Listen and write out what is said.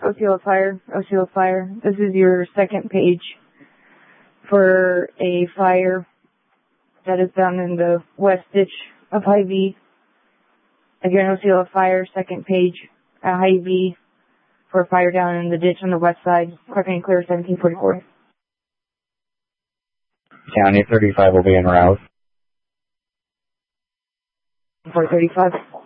Osceola Fire. This is your second page for a fire that is down in the west ditch of Hy-Vee. Again, Osceola Fire, second page at Hy-Vee for a fire down in the ditch on the west side. Parking and clear 1744. County 35 will be en route. 435.